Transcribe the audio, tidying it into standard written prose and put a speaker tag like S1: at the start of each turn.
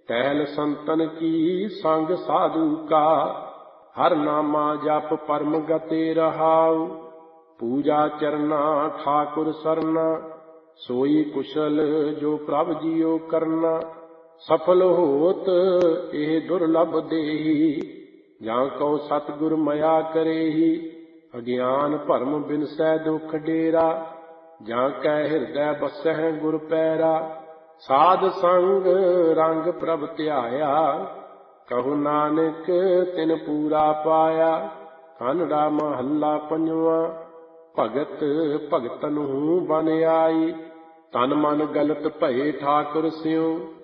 S1: टहल संतन की संग साधु का, हर नामा जप परम गते रहाउ। पूजा चरना ठाकुर सरना, सोई कुशल जो प्रभ जियो करना। सफल होत एह दुर्लभ देही, जां को सतगुर मया करेही। अज्ञान भरम बिनसै दुख डेरा, जां कै हिरदै बसै गुर पैरा। साध संग रंग प्रभ ध्याया, कहु नानक तिन पूरा पाया। कानड़ा महला पंजवा, भगत भगतन बन आई। तन मन गलत भये ठाकुर स्यों,